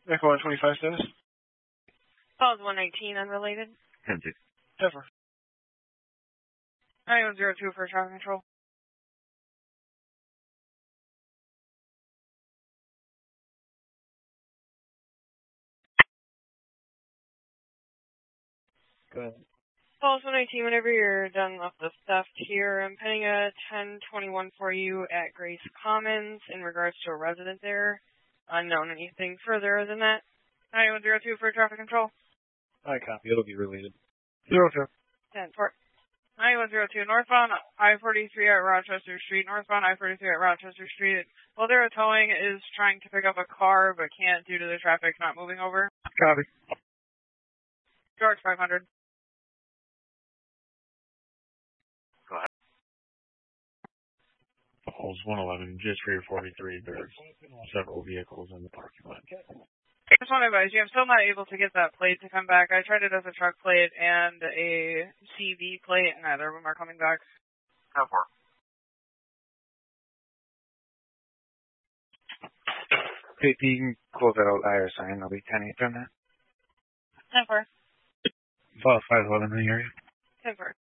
Echo 125 status. Calls 119 unrelated. 10-6. Pepper. 9102 for traffic control. Go ahead. Calls 119 whenever you're done with the theft here. I'm pending a 1021 for you at Grace Commons in regards to a resident there. Unknown anything further than that. 9102 for traffic control. I copy. It'll be related. 02. 10-4. 9102 northbound I-43 at Rochester Street. Northbound I-43 at Rochester Street. Ladera Towing is trying to pick up a car but can't due to the traffic not moving over. Copy. George 500. Go ahead. Calls 111, just for your 43. There's several vehicles in the parking lot. I just want to advise you, I'm still not able to get that plate to come back. I tried it as a truck plate and a CV plate, and neither of them are coming back. 10-4. Hey, you can close that out IR sign. I'll be 10-8 on that. 10-4. File 511 in the area. 10-4.